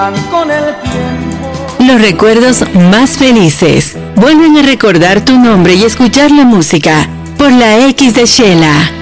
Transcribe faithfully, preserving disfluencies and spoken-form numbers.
con el tiempo. Los recuerdos más felices vuelven a recordar tu nombre y escuchar la música por la X de Shela.